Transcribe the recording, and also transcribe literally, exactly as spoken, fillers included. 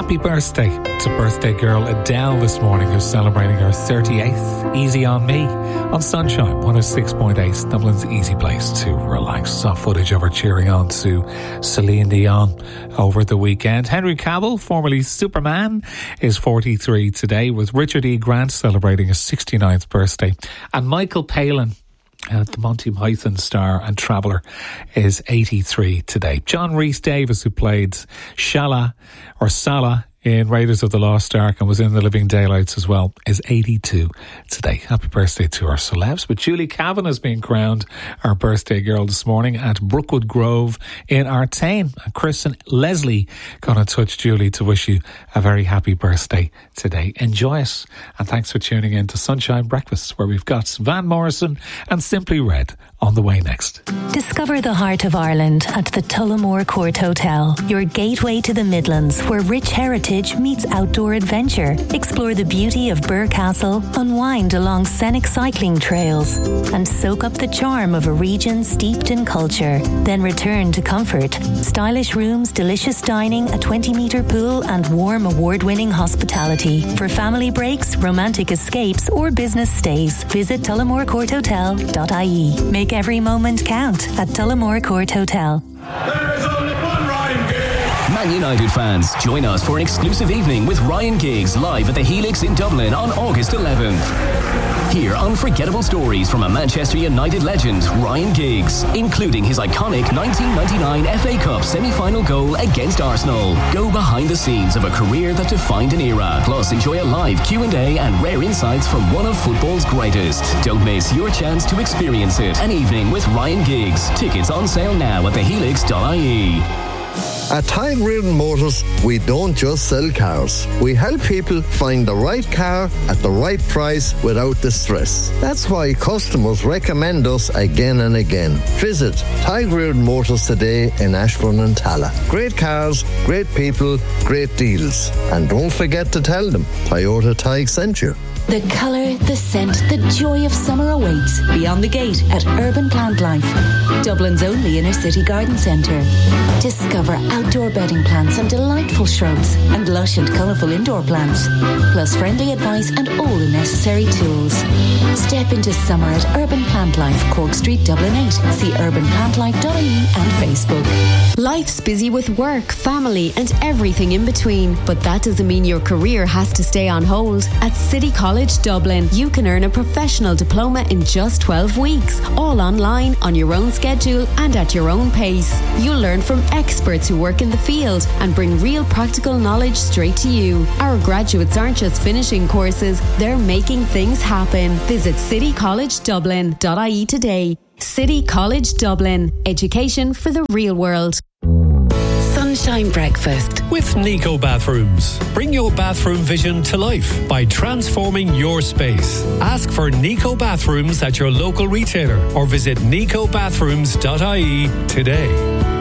Happy birthday to birthday girl Adele this morning, who's celebrating her thirty-eighth. Easy on Me on Sunshine one oh six point eight, Dublin's easy place to relax. Saw footage of her cheering on to Celine Dion over the weekend. Henry Cavill, formerly Superman, is forty-three today, with Richard E. Grant celebrating his sixty-ninth birthday. And Michael Palin, Uh, the Monty Python star and traveller, is eighty-three today. John Rhys-Davies, who played Shala or Salah in Raiders of the Lost Ark and was in The Living Daylights as well, is eighty-two today. Happy birthday to our celebs. But Julie Cavan has been crowned our birthday girl this morning at Brookwood Grove in Artane. And Chris and Leslie got in touch, Julie, to wish you a very happy birthday today. Enjoy it. And thanks for tuning in to Sunshine Breakfast, where we've got Van Morrison and Simply Red on the way next. Discover the heart of Ireland at the Tullamore Court Hotel, your gateway to the Midlands, where rich heritage meets outdoor adventure. Explore the beauty of Birr Castle, unwind along scenic cycling trails, and soak up the charm of a region steeped in culture. Then return to comfort. Stylish rooms, delicious dining, a twenty metre pool, and warm award-winning hospitality. For family breaks, romantic escapes, or business stays, visit tullamore court hotel dot I E. Make every moment count at Tullamore Court Hotel. There's only one Ryan Giggs. Man United fans, join us for an exclusive evening with Ryan Giggs live at the Helix in Dublin on August eleventh. Hear unforgettable stories from a Manchester United legend, Ryan Giggs, including his iconic nineteen ninety-nine F A Cup semi-final goal against Arsenal. Go behind the scenes of a career that defined an era. Plus, enjoy a live Q and A and rare insights from one of football's greatest. Don't miss your chance to experience it. An evening with Ryan Giggs. Tickets on sale now at the helix dot I E. At Tide Reardon Motors, we don't just sell cars. We help people find the right car at the right price without the stress. That's why customers recommend us again and again. Visit Tide Reardon Motors today in Ashbourne and Tala. Great cars, great people, great deals. And don't forget to tell them Toyota Tige sent you. The colour, the scent, the joy of summer awaits beyond the gate at Urban Plant Life, Dublin's only inner city garden centre. Discover outdoor bedding plants and delightful shrubs, and lush and colourful indoor plants, plus friendly advice and all the necessary tools. Step into summer at Urban Plant Life, Cork Street, Dublin eight. See urban plant life dot I E and Facebook. Life's busy with work, family and everything in between, but that doesn't mean your career has to stay on hold. At City College Dublin, you can earn a professional diploma in just twelve weeks, all online, on your own schedule and at your own pace. You'll learn from experts who work in the field and bring real practical knowledge straight to you. Our graduates aren't just finishing courses, they're making things happen. Visit city college dublin dot I E today. City College Dublin. Education for the real world. Sunshine Breakfast with Nico Bathrooms. Bring your bathroom vision to life by transforming your space. Ask for Nico Bathrooms at your local retailer or visit nico bathrooms dot I E today.